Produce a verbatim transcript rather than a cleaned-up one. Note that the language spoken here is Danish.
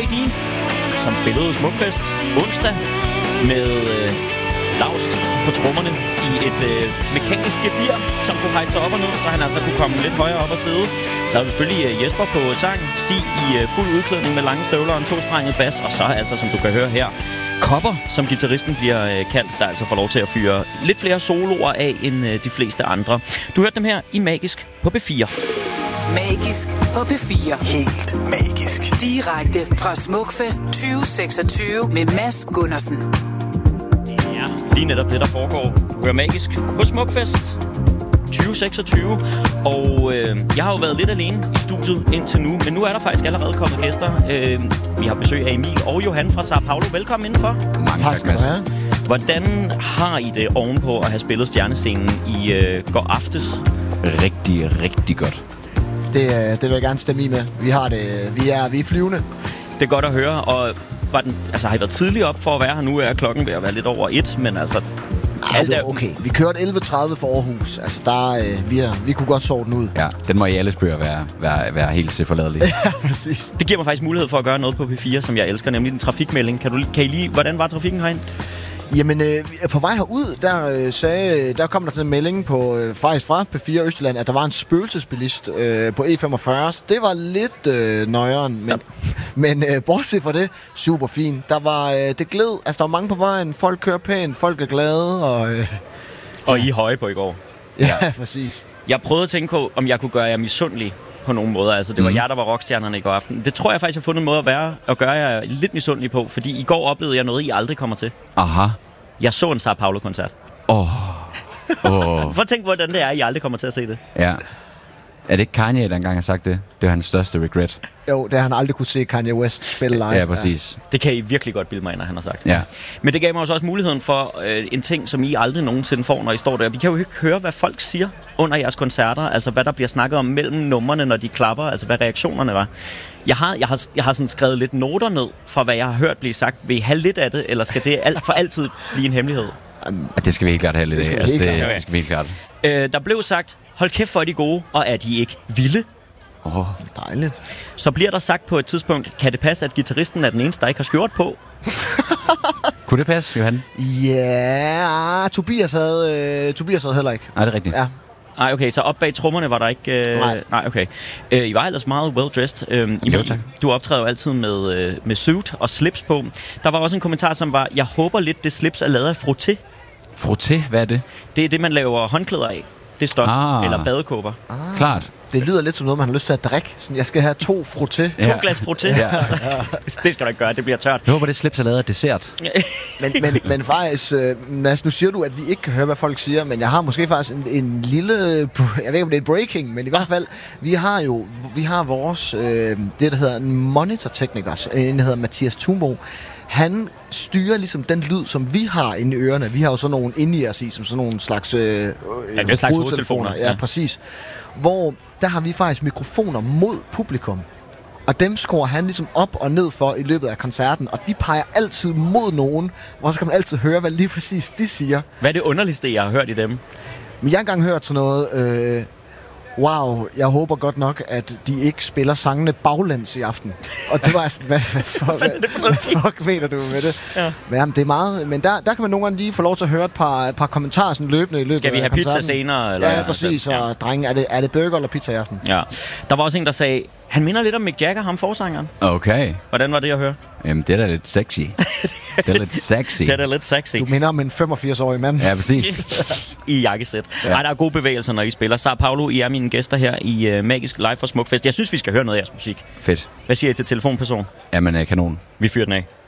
D, som spillede Smukfest onsdag med øh, Laust på trommerne i et øh, mekanisk gevir, som kunne hejse op og ned, så han altså kunne komme lidt højere op og sidde. Så er vi selvfølgelig øh, Jesper på sang, Stig i øh, fuld udklædning med lange støvler og en tostrenget bas, og så altså, som du kan høre her, Kopper, som guitaristen bliver øh, kaldt, der altså får lov til at fyre lidt flere soloer af end øh, de fleste andre. Du hørte dem her i Magisk på B fire. Magisk på P fire. Helt magisk. Direkte fra Smukfest tyve seksogtyve med Mads Gundersen. Ja, lige netop det, der foregår. Du hører Magisk på Smukfest tyve seksogtyve. Og øh, jeg har jo været lidt alene i studiet indtil nu, men nu er der faktisk allerede kommet gæster. Øh, vi har besøg af Emil og Johan fra Sao Paulo. Velkommen indenfor. Mange tak skal du have. Hvordan har I det ovenpå at have spillet stjernescenen i øh, går aftes? Rigtig, rigtig godt. Det, det vil jeg gerne stemme i med. Vi har det. Vi er, vi er flyvende. Det er godt at høre. Og var den, altså, har I været tidligt op for at være her? Nu er klokken ved at være lidt over et, men altså... Ej, det er okay. Vi kørte elleve tredive for Aarhus. Altså, der, øh, vi, er, vi kunne godt sove den ud. Ja, den må i alles bøger være, være, være helt forladelig. Ja, præcis. Det giver mig faktisk mulighed for at gøre noget på P fire, som jeg elsker, nemlig en trafikmelding. Kan, du, kan I lige... Hvordan var trafikken herind? Jamen, øh, på vej herud, der, øh, sagde, der kom der sådan en melding på, øh, faktisk fra P fire Østjylland, at der var en spøgelsesbilist øh, på E femogfyrre. Det var lidt øh, nøjeren, men, ja. men øh, bortset fra det, super fint. Der var, øh, det gled, altså der var mange på vejen, folk kører pænt, folk er glade. Og, øh, og I høje på i går. Ja, ja, præcis. Jeg prøvede at tænke på, om jeg kunne gøre jer misundelig på nogle måder. Altså, det var mm. jer, der var rockstjernerne i går aften. Det tror jeg faktisk, jeg har fundet en måde at, være, at gøre jer lidt misundelig på, fordi i går oplevede jeg noget, I aldrig kommer til. Aha. Jeg så en Sao Paulo-koncert. Åh. Oh. Oh. Prøv at tænke, hvordan det er, I aldrig kommer til at se det. Ja. Er det ikke Kanye, der engang har sagt det? Det er hans største regret. Jo, det har han aldrig kunne se Kanye West spille live. Ja, præcis. Ja. Det kan I virkelig godt bilde mig ind, han har sagt. Ja. Men det gav mig også muligheden for øh, en ting, som I aldrig nogensinde får, når I står der. Vi kan jo ikke høre, hvad folk siger under jeres koncerter. Altså, hvad der bliver snakket om mellem numrene, når de klapper. Altså, hvad reaktionerne var. Jeg har, jeg har, jeg har sådan skrevet lidt noter ned fra, hvad jeg har hørt blive sagt. Vil I have lidt af det, eller skal det alt, for altid blive en hemmelighed? Det skal vi helt klart have lidt af. Det, altså, det, det skal vi helt klart. Øh, der blev sagt, hold kæft for, er de gode, og er de ikke vilde? Åh, oh, dejligt. Så bliver der sagt på et tidspunkt, kan det passe, at guitaristen er den eneste, der ikke har skjort på? Kunne det passe, Johan? Ja, Tobias havde, øh, Tobias havde heller ikke. Nej, det er rigtigt. Ja. Nej, okay, så op bag trommerne var der ikke... Øh, nej. Nej, okay. Øh, I var ellers meget well-dressed. Øh, jo, tak. Du optræder jo altid med, øh, med suit og slips på. Der var også en kommentar, som var, jeg håber lidt, det slips er lavet af frotté. Frotté? Hvad er det? Det er det, man laver håndklæder af. Det stof. Ah. Eller badekåber. Ah. Klart. Det lyder lidt som noget, man har lyst til at drikke. Sådan, jeg skal have to frotté. Ja. To glas frotté. Ja. Altså, det skal du ikke gøre, det bliver tørt. Jeg håber, det slips er lavet af dessert. men, men, men faktisk, øh, Mads, nu siger du, at vi ikke kan høre, hvad folk siger, men jeg har måske faktisk en, en lille, jeg ved ikke, om det er breaking, men i hvert fald, vi har jo, vi har vores, øh, det der hedder en monitor-tekniker, en der hedder Mathias Tumo. Han styrer ligesom den lyd, som vi har inde i ørerne. Vi har jo sådan nogle inde i os i, som sådan nogle slags, øh, ja, det er slags hovedtelefoner. Ja, ja, præcis. Hvor der har vi faktisk mikrofoner mod publikum. Og dem skruer han ligesom op og ned for i løbet af koncerten. Og de peger altid mod nogen, hvor så kan man altid høre, hvad lige præcis de siger. Hvad er det underligste, jeg har hørt i dem? Men jeg har engang hørt sådan noget... Øh, wow, jeg håber godt nok, at de ikke spiller sangene baglæns i aften. Og det var altså, hvad, hvad, hvad, hvad, hvad fuck mener du med det? Ja. Men jamen, det er meget, men der, der kan man nogle gange lige få lov til at høre et par, et par kommentarer sådan løbende i løbet af koncerten. Skal vi have pizza senere? Eller? Ja, præcis. Ja. Og drenge, er det, er det burger eller pizza i aften? Ja. Der var også en, der sagde, han minder lidt om Mick Jagger, ham forsangeren. Okay. Hvordan var det at høre? Jamen, det er da lidt sexy. Det er lidt sexy. Det er da lidt sexy. Du minder om en femogfirs-årig mand. Ja, præcis. I jakkesæt. Ja. Ej, der er gode bevægelser, når I spiller. Sao Paulo, I er mine gæster her i uh, Magisk Live for Smukfest. Jeg synes, vi skal høre noget af jeres musik. Fedt. Hvad siger I til telefonperson? Jamen, kanon. Vi fyrer den af.